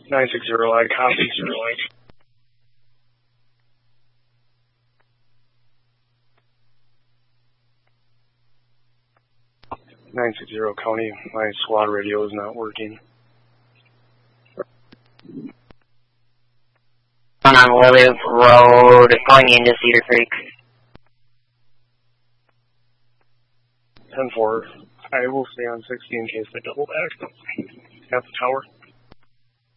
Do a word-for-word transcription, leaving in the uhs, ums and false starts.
nine six zero, I copy. Zero, I. nine six zero County, my SWAT radio is not working. On Olive Road, going into Cedar Creek. ten four, I will stay on sixty in case they double back at the tower.